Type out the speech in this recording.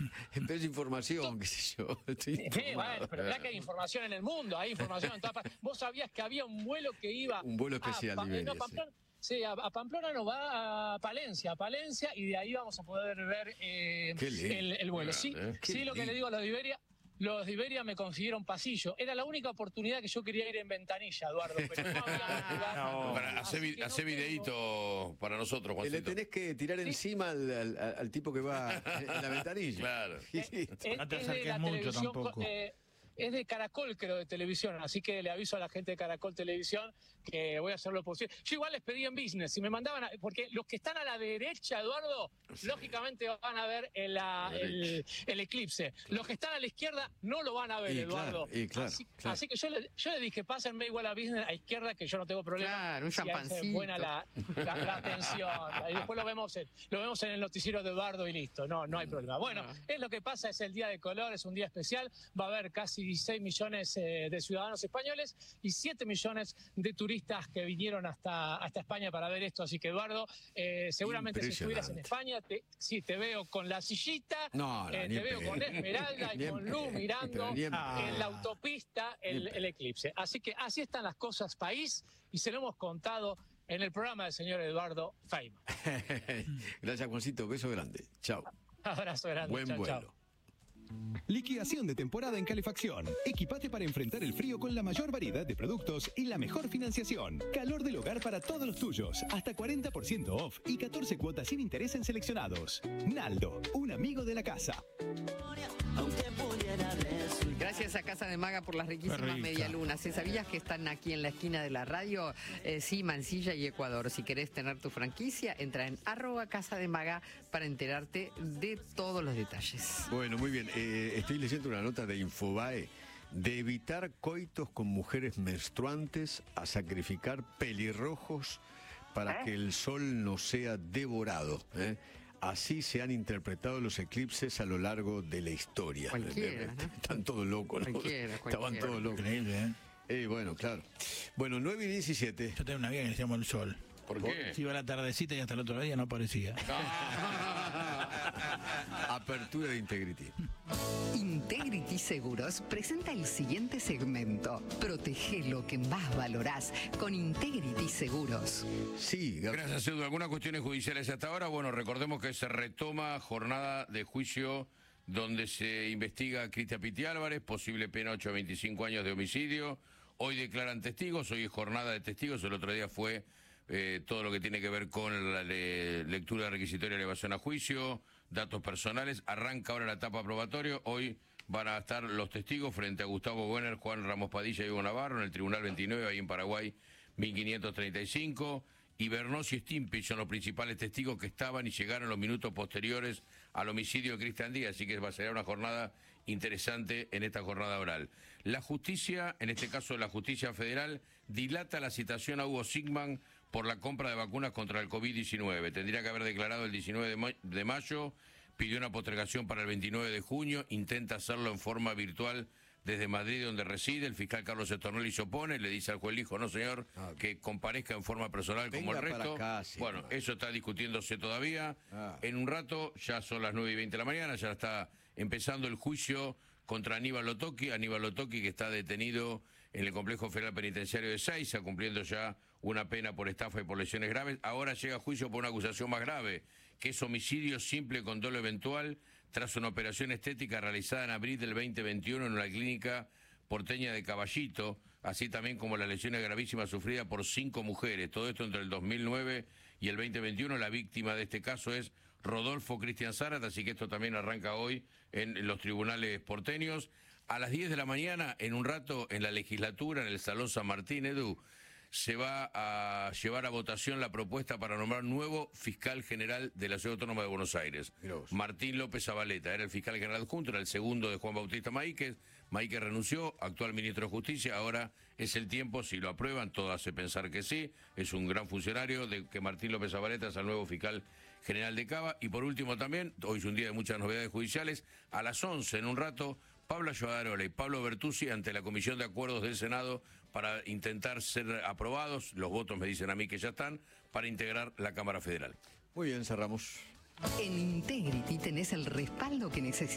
Es información, qué sé yo. Sí, bueno, pero verdad que hay información en el mundo, hay información en todas partes. ¿Vos sabías que había un vuelo que iba Un vuelo especial de Iberia, no, Pamplona, sí, a Pamplona no va a Palencia, y de ahí vamos a poder ver el vuelo. Sí, sí, lo que le digo a los de Iberia me consiguieron pasillo. Era la única oportunidad que yo quería ir en ventanilla, Eduardo, pero no había lugar. No. Para hacer videíto para nosotros, Juancito. Le tenés que tirar encima al tipo que va en la ventanilla. Claro. No te acerques mucho tampoco. Es de Caracol, creo, de televisión, así que le aviso a la gente de Caracol Televisión que voy a hacer lo posible. Yo igual les pedí en business, si me mandaban, porque los que están a la derecha, Eduardo, lógicamente van a ver el eclipse. Los que están a la izquierda no lo van a ver, Eduardo. Claro, así que yo le dije, pásenme igual a business a izquierda, que yo no tengo problema. Claro, un champancito. Es buena la atención. Y después lo vemos en el noticiero de Eduardo y listo, no hay problema. Bueno, es lo que pasa, es el Día de Color, es un día especial, va a haber casi 6 millones de ciudadanos españoles y 7 millones de turistas que vinieron hasta España para ver esto. Así que, Eduardo, seguramente si estuvieras en España, te veo con la sillita, te veo con Esmeralda y con Lu mirando en la autopista el eclipse. Así que así están las cosas, país, y se lo hemos contado en el programa del señor Eduardo Feynman. Gracias, Juancito. Beso grande. Chao. Abrazo grande. Buen vuelo. Chao. Liquidación de temporada en calefacción. Equipate para enfrentar el frío con la mayor variedad de productos y la mejor financiación. Calor del hogar para todos los tuyos. Hasta 40% off y 14 cuotas sin interés en seleccionados. Naldo, un amigo de la casa. Gracias a Casa de Maga por las riquísimas medialunas. ¿Sabías que están aquí en la esquina de la radio? Sí, Mansilla y Ecuador. Si querés tener tu franquicia, entra en @casademaga para enterarte de todos los detalles. Bueno, muy bien. Estoy leyendo una nota de Infobae. De evitar coitos con mujeres menstruantes a sacrificar pelirrojos para que el sol no sea devorado. Así se han interpretado los eclipses a lo largo de la historia. Cualquiera, ¿no? Están todos locos, ¿no? Cualquiera. Estaban todos locos. Increíble, bueno, claro. Bueno, 9:17. Yo tengo una amiga que le llamo el sol. ¿Por qué? Se iba a la tardecita y hasta el otro día no aparecía. Apertura de Integrity. Integrity Seguros presenta el siguiente segmento. Protege lo que más valorás con Integrity Seguros. Sí, gracias, Edu. ¿Algunas cuestiones judiciales hasta ahora? Bueno, recordemos que se retoma jornada de juicio donde se investiga a Cristian Piti Álvarez, posible pena 8 a 25 años de homicidio. Hoy declaran testigos, hoy es jornada de testigos, el otro día fue todo lo que tiene que ver con la lectura requisitoria de elevación a juicio, datos personales. Arranca ahora la etapa probatoria. Hoy van a estar los testigos frente a Gustavo Buener, Juan Ramos Padilla y Hugo Navarro en el Tribunal 29, ahí en Paraguay, 1535. Y Bernos y Stimpich son los principales testigos que estaban y llegaron los minutos posteriores al homicidio de Cristian Díaz, así que va a ser una jornada interesante en esta jornada oral. La justicia, en este caso la justicia federal, dilata la citación a Hugo Sigman por la compra de vacunas contra el COVID-19. Tendría que haber declarado el 19 de mayo, pidió una postergación para el 29 de junio, intenta hacerlo en forma virtual desde Madrid, donde reside. El fiscal Carlos Estornelli se opone, le dice al juez Lijo, no señor, que comparezca en forma personal como el resto. Acá, sí, bueno, eso está discutiéndose todavía. En un rato, ya son las 9:20 de la mañana, ya está empezando el juicio contra Aníbal Otoqui, que está detenido en el Complejo Federal Penitenciario de Ezeiza, cumpliendo ya una pena por estafa y por lesiones graves. Ahora llega a juicio por una acusación más grave, que es homicidio simple con dolo eventual, tras una operación estética realizada en abril del 2021 en una clínica porteña de Caballito, así también como las lesiones gravísimas sufridas por 5 mujeres. Todo esto entre el 2009 y el 2021. La víctima de este caso es Rodolfo Cristian Zárate, así que esto también arranca hoy en los tribunales porteños. A las 10 de la mañana, en un rato, en la legislatura, en el Salón San Martín, Edu, se va a llevar a votación la propuesta para nombrar nuevo fiscal general de la Ciudad Autónoma de Buenos Aires. Martín López Zabaleta era el fiscal general adjunto, era el segundo de Juan Bautista Maíquez. Maíquez renunció, actual ministro de Justicia. Ahora es el tiempo, si lo aprueban, todo hace pensar que sí. Es un gran funcionario, de que Martín López Zabaleta es el nuevo fiscal general de Cava. Y por último también, hoy es un día de muchas novedades judiciales, a las 11, en un rato, Pablo Ayudarola y Pablo Bertuzzi ante la Comisión de Acuerdos del Senado para intentar ser aprobados, los votos me dicen a mí que ya están, para integrar la Cámara Federal. Muy bien, cerramos. En Integrity tenés el respaldo que necesitas.